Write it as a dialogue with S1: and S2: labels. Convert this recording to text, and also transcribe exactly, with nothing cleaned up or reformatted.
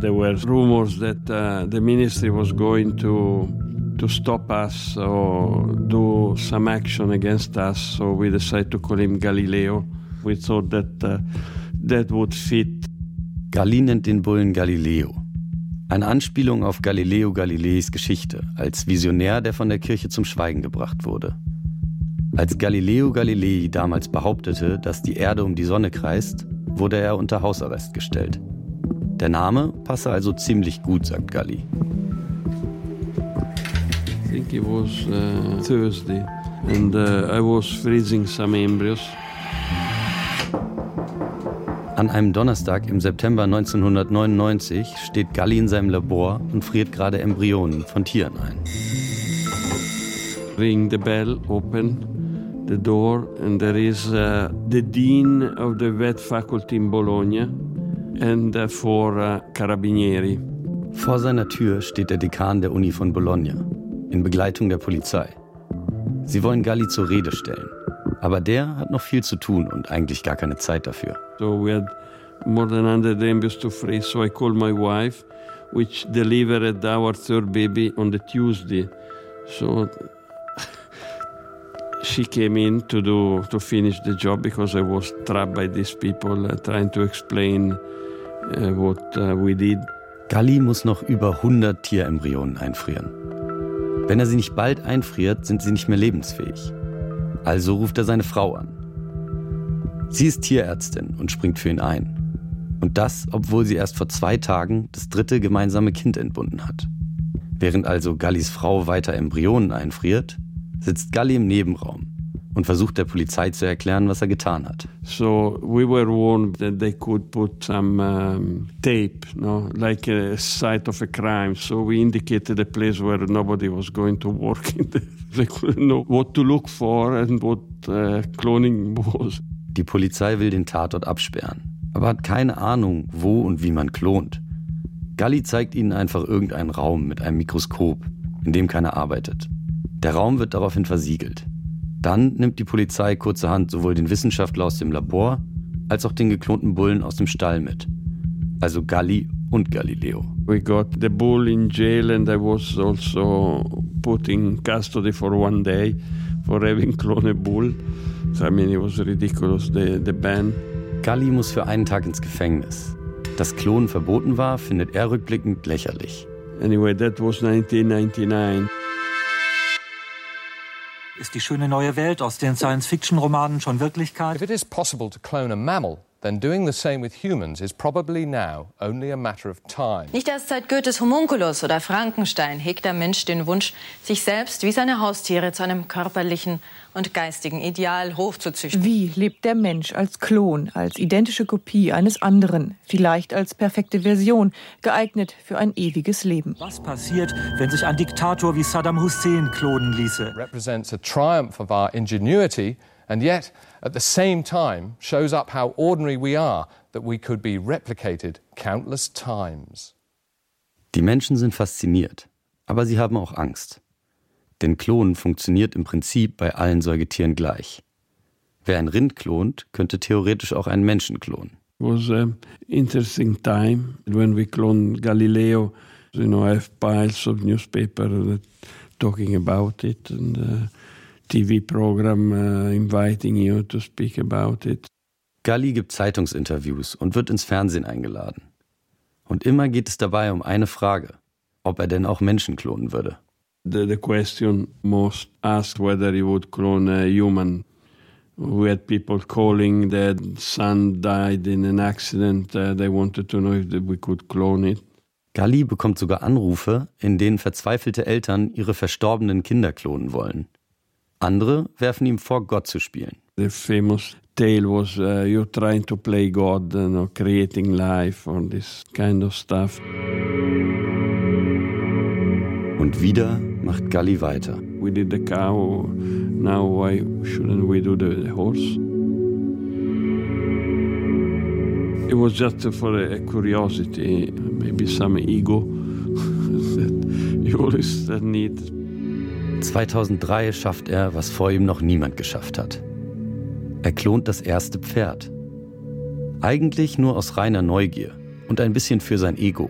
S1: There were rumors that uh, the ministry was going to to stop us or do some action against us, so we decided to call him Galileo. We thought that uh, that would fit.
S2: Galli nennt den Bullen Galileo. Eine Anspielung auf Galileo Galileis Geschichte als Visionär, der von der Kirche zum Schweigen gebracht wurde. Als Galileo Galilei damals behauptete, dass die Erde um die Sonne kreist, wurde er unter Hausarrest gestellt. Der Name passe also ziemlich gut, sagt Galli.
S1: I think it was uh, Thursday and uh, I was freezing some embryos.
S2: An einem Donnerstag im September neunzehnhundertneunundneunzig steht Galli in seinem Labor und friert gerade Embryonen von Tieren ein.
S1: Ring the bell, open the door, and there is uh, the dean of the vet faculty in Bologna and uh, four uh, carabinieri.
S2: Vor seiner Tür steht der Dekan der Uni von Bologna, in Begleitung der Polizei. Sie wollen Galli zur Rede stellen. Aber der hat noch viel zu tun und eigentlich gar keine Zeit dafür.
S1: So we had more than one hundred embryos to freeze, so I called my wife, which delivered our third baby on the Tuesday. So she came in to do to finish the job because I was trapped by these people uh, trying to explain uh, what uh, we did.
S2: Galli muss noch über hundert Tierembryonen einfrieren. Wenn er sie nicht bald einfriert, sind sie nicht mehr lebensfähig. Also ruft er seine Frau an. Sie ist Tierärztin und springt für ihn ein. Und das, obwohl sie erst vor zwei Tagen das dritte gemeinsame Kind entbunden hat. Während also Gallis Frau weiter Embryonen einfriert, sitzt Galli im Nebenraum und versucht der Polizei zu erklären, was er getan hat.
S1: So we were warned that they could put some um, tape, no, like a site of a crime. So we indicated a place where nobody was going to work. In the, they couldn't know what to look for and what uh, cloning was.
S2: Die Polizei will den Tatort absperren, aber hat keine Ahnung, wo und wie man klont. Galli zeigt ihnen einfach irgendeinen Raum mit einem Mikroskop, in dem keiner arbeitet. Der Raum wird daraufhin versiegelt. Dann nimmt die Polizei kurzerhand sowohl den Wissenschaftler aus dem Labor als auch den geklonten Bullen aus dem Stall mit. Also Galli und Galileo.
S1: We got the bull in jail and I was also put in custody for one day for having cloned a bull. So, I mean, it was ridiculous, the, the ban.
S2: Galli muss für einen Tag ins Gefängnis. Dass Klonen verboten war, findet er rückblickend lächerlich.
S1: Anyway, that was nineteen ninety-nine.
S3: Ist die schöne neue Welt aus den Science-Fiction-Romanen schon Wirklichkeit?
S4: If it is possible to clone a mammal, then doing the same with humans is probably now only a matter of time.
S5: Nicht erst seit Goethes Homunculus oder Frankenstein hegt der Mensch den Wunsch, sich selbst wie seine Haustiere zu einem körperlichen und geistigen Ideal hochzuzüchten.
S6: Wie lebt der Mensch als Klon, als identische Kopie eines anderen, vielleicht als perfekte Version, geeignet für ein ewiges Leben?
S3: Was passiert, wenn sich ein Diktator wie Saddam Hussein klonen ließe?
S4: Represents a triumph of our ingenuity and yet at the same time shows up how ordinary we are, that we could be replicated countless times.
S2: Die Menschen sind fasziniert, aber sie haben auch Angst. Denn Klonen funktioniert im Prinzip bei allen Säugetieren gleich. Wer ein Rind klont, könnte theoretisch auch einen Menschen klonen.
S1: It was an interesting time when we cloned Galileo. You know, I have piles of newspaper talking about it and uh, T V program uh, inviting you to speak about it.
S2: Galli gibt Zeitungsinterviews und wird ins Fernsehen eingeladen. Und immer geht es dabei um eine Frage, ob er denn auch Menschen klonen würde.
S1: The, the question most asked whether he would clone a human. We had people calling that son died in an accident. Uh, they wanted to know if we could clone it.
S2: Galli bekommt sogar Anrufe, in denen verzweifelte Eltern ihre verstorbenen Kinder klonen wollen. Andere werfen ihm vor, Gott zu spielen.
S1: The famous tale was uh, you're trying to play God, you know, creating life or this kind of stuff.
S2: Und wieder macht Galli weiter.
S1: We did the cow, now why shouldn't we do the horse? It was just for a curiosity, maybe some ego that you always need.
S2: zweitausenddrei schafft er, was vor ihm noch niemand geschafft hat. Er klont das erste Pferd. Eigentlich nur aus reiner Neugier und ein bisschen für sein Ego.